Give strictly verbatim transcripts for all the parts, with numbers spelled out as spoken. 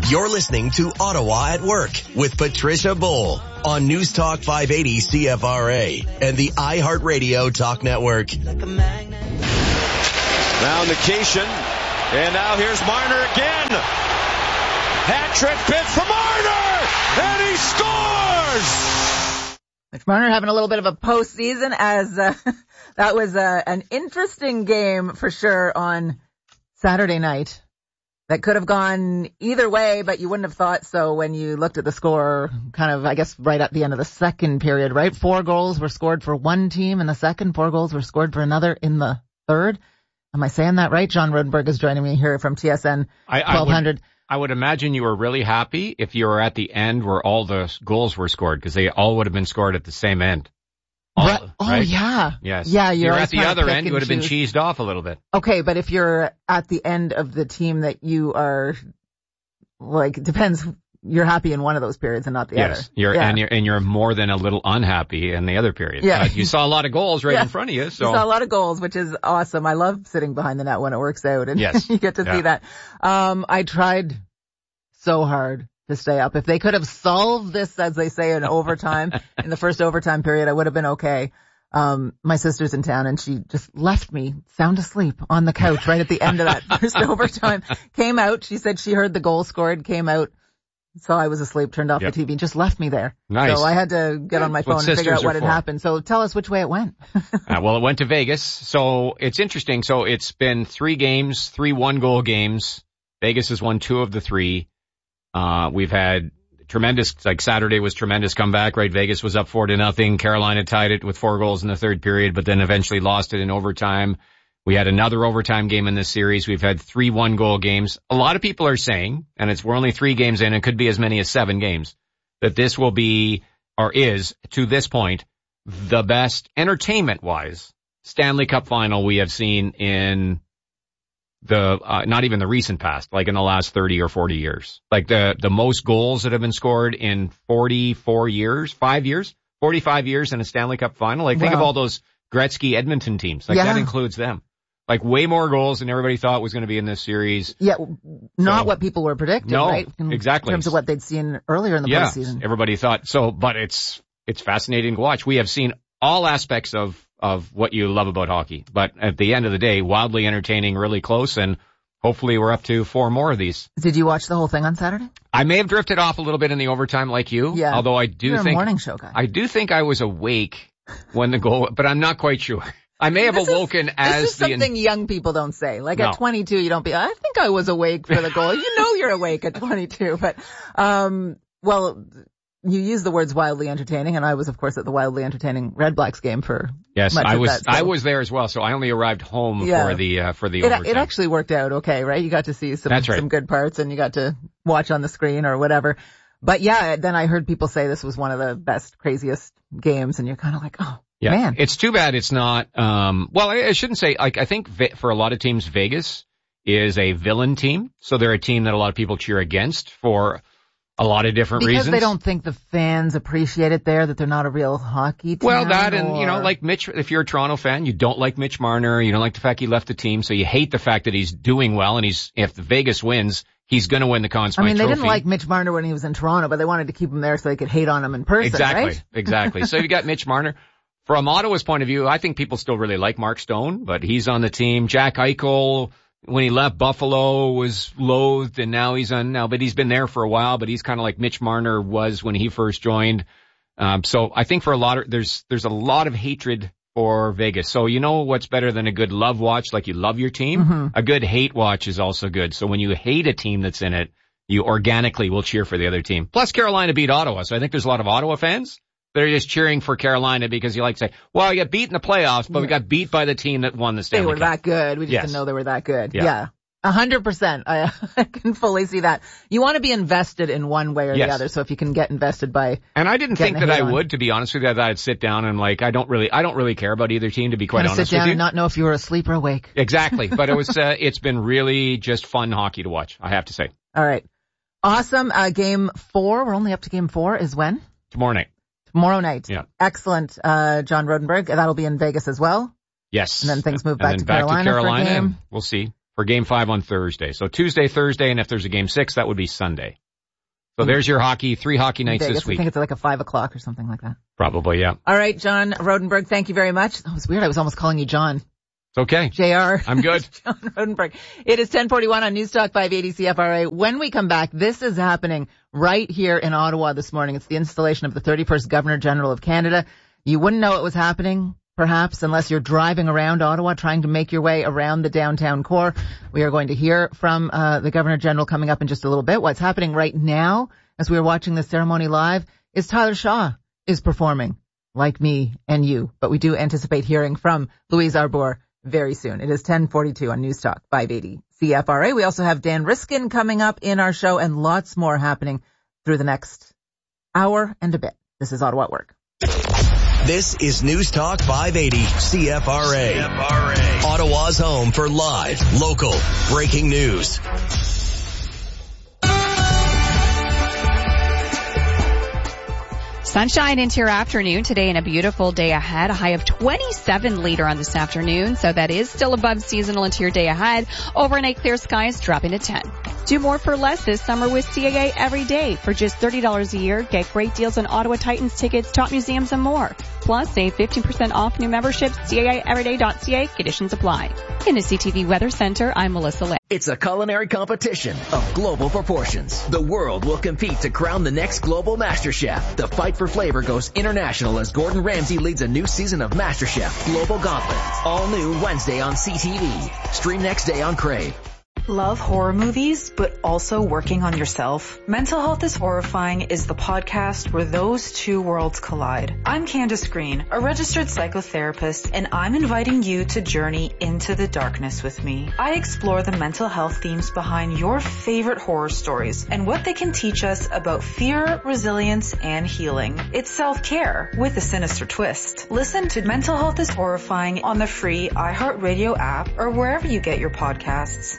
You're listening to Ottawa at Work with Patricia Bowl on News Talk five eighty C F R A and the iHeartRadio Talk Network. Now Nication, and now here's Marner again. Hat-trick pitch for Marner, and he scores! Mitch Marner having a little bit of a postseason as uh, that was uh, an interesting game for sure on Saturday night. That could have gone either way, but you wouldn't have thought so when you looked at the score kind of, I guess, right at the end of the second period, right? Four goals were scored for one team in the second. Four goals were scored for another in the third. Am I saying that right? John Rodenberg is joining me here from T S N twelve hundred. I, I, would, I would imagine you were really happy if you were at the end where all the goals were scored, because they all would have been scored at the same end. All, right. Oh, right? yeah. Yes. Yeah, you're, you're at the other end, you would have been cheesed off a little bit. Okay, but if you're at the end of the team that you are, like, it depends. You're happy in one of those periods and not the yes, other. You're, yeah, and you're and you're more than a little unhappy in the other period. Yeah. Uh, you saw a lot of goals right yeah. in front of you. So. You saw a lot of goals, which is awesome. I love sitting behind the net when it works out, and yes. you get to yeah. see that. Um, I tried so hard to stay up. If they could have solved this, as they say, in overtime, in the first overtime period, I would have been okay. Um, my sister's in town and she just left me sound asleep on the couch right at the end of that first overtime. Came out. She said she heard the goal scored, came out, saw I was asleep, turned off yep. the T V, and just left me there. Nice. So I had to get on my phone what and figure out what had for. happened. So tell us which way it went. uh, well, it went to Vegas. So it's interesting. So it's been three games, three one-goal games. Vegas has won two of the three. Uh, we've had tremendous, like Saturday was tremendous comeback, right? Vegas was up four to nothing. Carolina tied it with four goals in the third period, but then eventually lost it in overtime. We had another overtime game in this series. We've had three one-goal games. A lot of people are saying, and it's we're only three games in, it could be as many as seven games, that this will be, or is, to this point, the best entertainment-wise Stanley Cup final we have seen in the, uh, not even the recent past, like in the last thirty or forty years. Like the, the most goals that have been scored in forty-four years, five years, forty-five years in a Stanley Cup final. Like think wow. of all those Gretzky Edmonton teams. Like yeah. that includes them. Like way more goals than everybody thought was going to be in this series. Yeah, not so, what people were predicting, no, right? In exactly. In terms of what they'd seen earlier in the yeah, postseason. Everybody thought so, but it's, it's fascinating to watch. We have seen all aspects of, of what you love about hockey. But at the end of the day, wildly entertaining, really close, and hopefully we're up to four more of these. Did you watch the whole thing on Saturday? I may have drifted off a little bit in the overtime like you. Yeah. Although I do You're think, a morning show guy. I do think I was awake when the goal, but I'm not quite sure. I may have this awoken is, as this is the something young people don't say. Like no. at twenty-two, you don't be, I think I was awake for the goal. You know you're awake at twenty-two, but, um, well, you use the words wildly entertaining, and I was, of course, at the wildly entertaining Red Blacks game for yes, much I of was. that, so. I was there as well, so I only arrived home yeah. for the uh, for the it, overtime. It actually worked out okay, right? You got to see some That's right. some good parts, and you got to watch on the screen or whatever. But yeah, then I heard people say this was one of the best, craziest games, and you're kind of like, oh. Yeah, man. It's too bad it's not, um, well, I, I shouldn't say, like, I think ve- for a lot of teams, Vegas is a villain team. So they're a team that a lot of people cheer against for a lot of different because reasons. Because they don't think the fans appreciate it there, that they're not a real hockey team. Well, that or... and, you know, like Mitch, if you're a Toronto fan, you don't like Mitch Marner, you don't like the fact he left the team, so you hate the fact that he's doing well, and he's, if the Vegas wins, he's going to win the Conn Smythe I mean, they Trophy. didn't like Mitch Marner when he was in Toronto, but they wanted to keep him there so they could hate on him in person, exactly, right? Exactly. So you got Mitch Marner. From Ottawa's point of view, I think people still really like Mark Stone, but he's on the team. Jack Eichel, when he left Buffalo, was loathed, and now he's on now, but he's been there for a while, but he's kind of like Mitch Marner was when he first joined. Um, so I think for a lot of, there's, there's a lot of hatred for Vegas. So you know what's better than a good love watch, like you love your team? Mm-hmm. A good hate watch is also good. So when you hate a team that's in it, you organically will cheer for the other team. Plus Carolina beat Ottawa, so I think there's a lot of Ottawa fans. They're just cheering for Carolina because you like to say, well, you got beat in the playoffs, but yeah. we got beat by the team that won the Stanley Cup. They were that good. We just yes. didn't know they were that good. Yeah. yeah. A hundred percent. I, I can fully see that. You want to be invested in one way or yes. the other. So if you can get invested by, and I didn't think that I on. would, to be honest with you, that I'd sit down and like, I don't really, I don't really care about either team, to be quite honest with you. Sit down and not know if you were asleep or awake. Exactly. But it was, uh, it's been really just fun hockey to watch, I have to say. All right. Awesome. Uh, game four. We're only up to game four is when? Tomorrow night. Tomorrow night. Yeah. Excellent. Uh, John Rodenberg. That'll be in Vegas as well. Yes. And then things move and back, then to, back Carolina to Carolina for a game. We'll see. for game five on Thursday. So Tuesday, Thursday, and if there's a game six, that would be Sunday. So there's your hockey, three hockey nights Vegas, this week. I think it's like a five o'clock or something like that. Probably, yeah. All right, John Rodenberg, thank you very much. That was weird. I was almost calling you John. It's okay. J R. I'm good. John Rodenberg. It is ten forty-one on News Talk five eighty C F R A. When we come back, this is happening right here in Ottawa this morning. It's the installation of the thirty-first Governor General of Canada. You wouldn't know it was happening, perhaps, unless you're driving around Ottawa trying to make your way around the downtown core. We are going to hear from uh, the Governor General coming up in just a little bit. What's happening right now, as we are watching this ceremony live, is Tyler Shaw is performing, like me and you. But we do anticipate hearing from Louise Arbour very soon. It is ten forty-two on News Talk five eighty C F R A. We also have Dan Riskin coming up in our show and lots more happening through the next hour and a bit. This is Ottawa at Work. This is News Talk five eighty C F R A. C F R A. Ottawa's home for live, local, breaking news. Sunshine into your afternoon today and a beautiful day ahead. A high of twenty-seven later on this afternoon, so that is still above seasonal into your day ahead. Overnight clear skies dropping to ten. Do more for less this summer with C A A every day. For just thirty dollars a year, get great deals on Ottawa Titans tickets, top museums, and more. Plus, save fifteen percent off new memberships. C A A everyday dot C A. Conditions apply. In the C T V Weather Center, I'm Melissa Lay. It's a culinary competition of global proportions. The world will compete to crown the next global master chef. The fight for flavor goes international as Gordon Ramsay leads a new season of MasterChef Global Gauntlet. All new Wednesday on C T V. Stream next day on Crave. Love horror movies, but also working on yourself? Mental Health is Horrifying is the podcast where those two worlds collide. I'm Candace Green, a registered psychotherapist, and I'm inviting you to journey into the darkness with me. I explore the mental health themes behind your favorite horror stories and what they can teach us about fear, resilience, and healing. It's self-care with a sinister twist. Listen to Mental Health is Horrifying on the free iHeartRadio app or wherever you get your podcasts.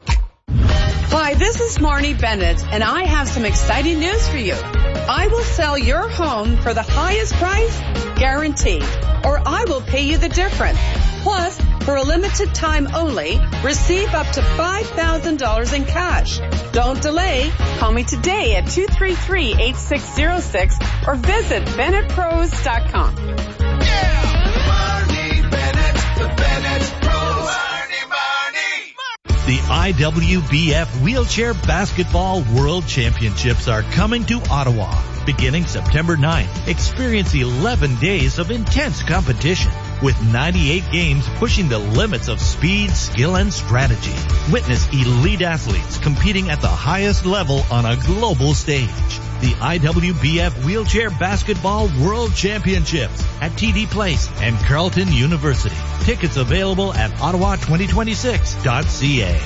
Hi, this is Marnie Bennett, and I have some exciting news for you. I will sell your home for the highest price, guaranteed, or I will pay you the difference. Plus, for a limited time only, receive up to five thousand dollars in cash. Don't delay. Call me today at two three three, eight six zero six or visit Bennett Pros dot com. Yeah! Marnie Bennett, the Bennett Pros. Marnie, Marnie. The I W B F Wheelchair Basketball World Championships are coming to Ottawa beginning September ninth. Experience eleven days of intense competition with ninety-eight games pushing the limits of speed, skill, and strategy. Witness elite athletes competing at the highest level on a global stage. The I W B F Wheelchair Basketball World Championships at T D Place and Carleton University. Tickets available at ottawa twenty twenty-six dot c a.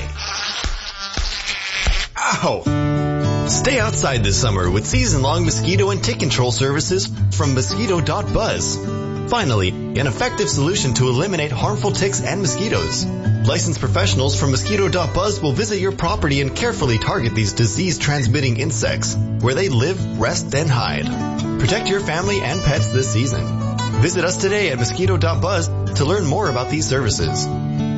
Ow! Stay outside this summer with season-long mosquito and tick control services from mosquito dot buzz. Finally, an effective solution to eliminate harmful ticks and mosquitoes. Licensed professionals from mosquito dot buzz will visit your property and carefully target these disease-transmitting insects where they live, rest, and hide. Protect your family and pets this season. Visit us today at mosquito dot buzz to learn more about these services.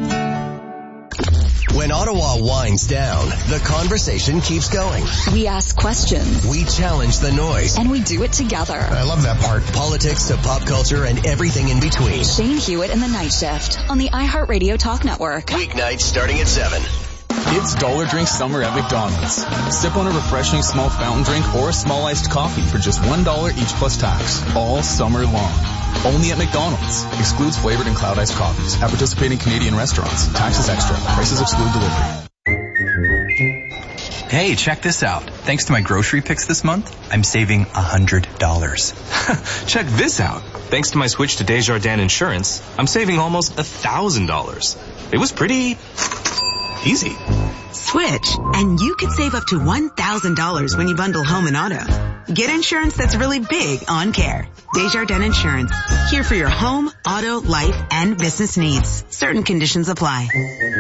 When Ottawa winds down, the conversation keeps going. We ask questions. We challenge the noise. And we do it together. I love that part. Politics to pop culture and everything in between. Shane Hewitt and the Night Shift on the iHeartRadio Talk Network. Weeknights starting at seven. It's Dollar Drink Summer at McDonald's. Sip on a refreshing small fountain drink or a small iced coffee for just one dollar each plus tax. All summer long. Only at McDonald's. Excludes flavored and cloud iced coffees. At participating Canadian restaurants. Taxes extra. Prices exclude delivery. Hey, check this out. Thanks to my grocery picks this month, I'm saving one hundred dollars. Check this out. Thanks to my switch to Desjardins Insurance, I'm saving almost one thousand dollars. It was pretty easy. Switch, and you could save up to one thousand dollars when you bundle home and auto. Get insurance that's really big on care. Desjardins Insurance. Here for your home, auto, life, and business needs. Certain conditions apply.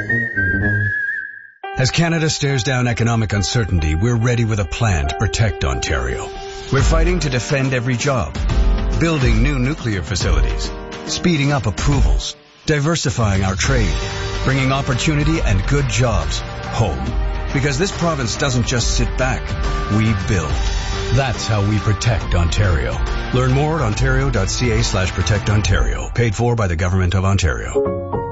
As Canada stares down economic uncertainty, we're ready with a plan to protect Ontario. We're fighting to defend every job, building new nuclear facilities, speeding up approvals, diversifying our trade, bringing opportunity and good jobs home. Because this province doesn't just sit back, we build. That's how we protect Ontario. Learn more at ontario.ca slash protect Ontario. Paid for by the Government of Ontario.